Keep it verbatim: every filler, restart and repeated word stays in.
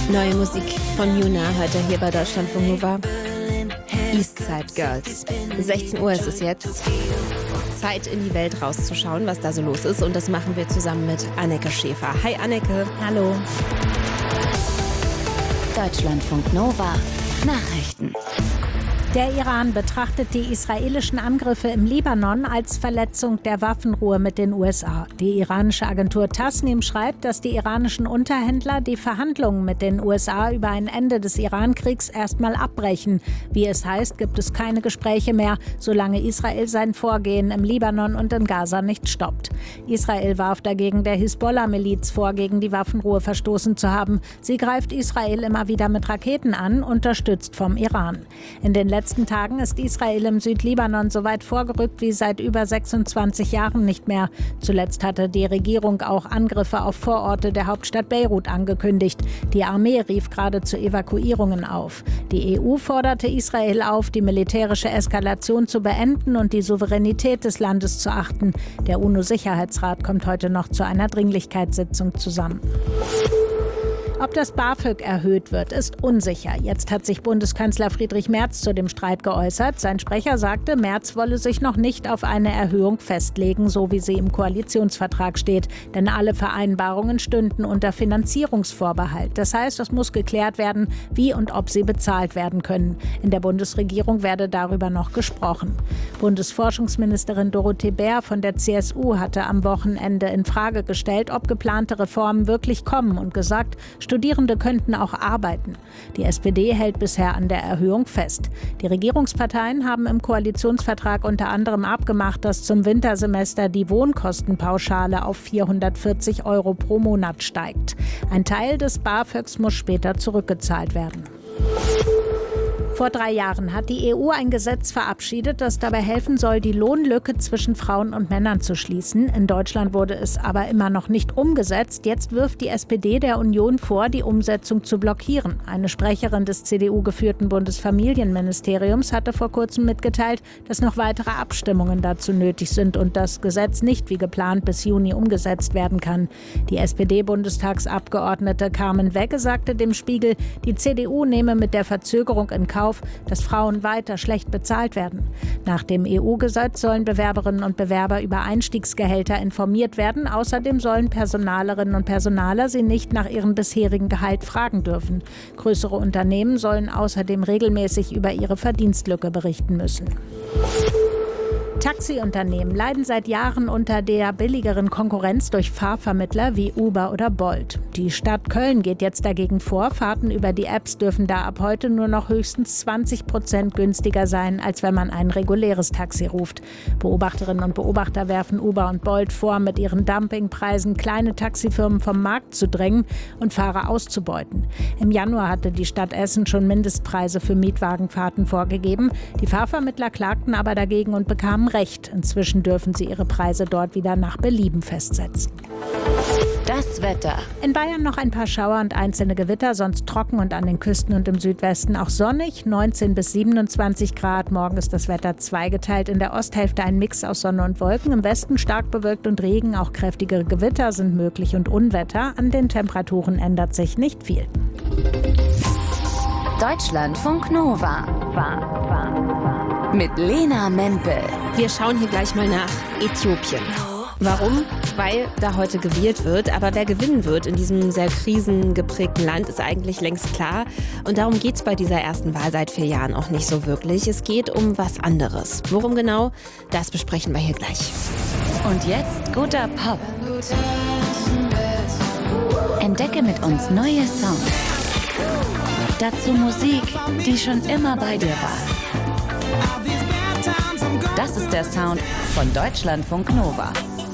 Neue Musik von Yuna heute hier bei Deutschlandfunk Nova. Eastside Girls. sechzehn Uhr ist es jetzt. Zeit, in die Welt rauszuschauen, was da so los ist. Und das machen wir zusammen mit Anneke Schäfer. Hi Anneke. Hallo. Deutschlandfunk Nova. Nachrichten. Der Iran betrachtet die israelischen Angriffe im Libanon als Verletzung der Waffenruhe mit den U S A. Die iranische Agentur Tasnim schreibt, dass die iranischen Unterhändler die Verhandlungen mit den U S A über ein Ende des Iran-Kriegs erstmal abbrechen. Wie es heißt, gibt es keine Gespräche mehr, solange Israel sein Vorgehen im Libanon und in Gaza nicht stoppt. Israel warf dagegen der Hisbollah-Miliz vor, gegen die Waffenruhe verstoßen zu haben. Sie greift Israel immer wieder mit Raketen an, unterstützt vom Iran. In den In den letzten Tagen ist Israel im Südlibanon so weit vorgerückt wie seit über sechsundzwanzig Jahren nicht mehr. Zuletzt hatte die Regierung auch Angriffe auf Vororte der Hauptstadt Beirut angekündigt. Die Armee rief gerade zu Evakuierungen auf. Die E U forderte Israel auf, die militärische Eskalation zu beenden und die Souveränität des Landes zu achten. Der UNO-Sicherheitsrat kommt heute noch zu einer Dringlichkeitssitzung zusammen. Ob das BAföG erhöht wird, ist unsicher. Jetzt hat sich Bundeskanzler Friedrich Merz zu dem Streit geäußert. Sein Sprecher sagte, Merz wolle sich noch nicht auf eine Erhöhung festlegen, so wie sie im Koalitionsvertrag steht. Denn alle Vereinbarungen stünden unter Finanzierungsvorbehalt. Das heißt, es muss geklärt werden, wie und ob sie bezahlt werden können. In der Bundesregierung werde darüber noch gesprochen. Bundesforschungsministerin Dorothee Bär von der C S U hatte am Wochenende in Frage gestellt, ob geplante Reformen wirklich kommen und gesagt, Studierende könnten auch arbeiten. Die S P D hält bisher an der Erhöhung fest. Die Regierungsparteien haben im Koalitionsvertrag unter anderem abgemacht, dass zum Wintersemester die Wohnkostenpauschale auf vierhundertvierzig Euro pro Monat steigt. Ein Teil des BAföGs muss später zurückgezahlt werden. Vor drei Jahren hat die E U ein Gesetz verabschiedet, das dabei helfen soll, die Lohnlücke zwischen Frauen und Männern zu schließen. In Deutschland wurde es aber immer noch nicht umgesetzt. Jetzt wirft die S P D der Union vor, die Umsetzung zu blockieren. Eine Sprecherin des C D U-geführten Bundesfamilienministeriums hatte vor kurzem mitgeteilt, dass noch weitere Abstimmungen dazu nötig sind und das Gesetz nicht wie geplant bis Juni umgesetzt werden kann. Die S P D-Bundestagsabgeordnete Carmen Wegge sagte dem Spiegel, die C D U nehme mit der Verzögerung in Kauf, dass Frauen weiter schlecht bezahlt werden. Nach dem E U-Gesetz sollen Bewerberinnen und Bewerber über Einstiegsgehälter informiert werden. Außerdem sollen Personalerinnen und Personaler sie nicht nach ihrem bisherigen Gehalt fragen dürfen. Größere Unternehmen sollen außerdem regelmäßig über ihre Verdienstlücke berichten müssen. Taxiunternehmen leiden seit Jahren unter der billigeren Konkurrenz durch Fahrvermittler wie Uber oder Bolt. Die Stadt Köln geht jetzt dagegen vor. Fahrten über die Apps dürfen da ab heute nur noch höchstens zwanzig Prozent günstiger sein, als wenn man ein reguläres Taxi ruft. Beobachterinnen und Beobachter werfen Uber und Bolt vor, mit ihren Dumpingpreisen kleine Taxifirmen vom Markt zu drängen und Fahrer auszubeuten. Im Januar hatte die Stadt Essen schon Mindestpreise für Mietwagenfahrten vorgegeben. Die Fahrvermittler klagten aber dagegen und bekamen Recht. Inzwischen dürfen sie ihre Preise dort wieder nach Belieben festsetzen. Das Wetter. In Bayern noch ein paar Schauer und einzelne Gewitter, sonst trocken und an den Küsten und im Südwesten auch sonnig. neunzehn bis siebenundzwanzig Grad. Morgen ist das Wetter zweigeteilt. In der Osthälfte ein Mix aus Sonne und Wolken. Im Westen stark bewölkt und Regen. Auch kräftige Gewitter sind möglich und Unwetter. An den Temperaturen ändert sich nicht viel. Deutschlandfunk Nova. Mit Lena Mempel. Wir schauen hier gleich mal nach Äthiopien. Warum? Weil da heute gewählt wird. Aber wer gewinnen wird in diesem sehr krisengeprägten Land, ist eigentlich längst klar. Und darum geht es bei dieser ersten Wahl seit vier Jahren auch nicht so wirklich. Es geht um was anderes. Worum genau? Das besprechen wir hier gleich. Und jetzt guter Pop. Entdecke mit uns neue Songs. Dazu Musik, die schon immer bei dir war. Das ist der Sound von Deutschlandfunk Nova.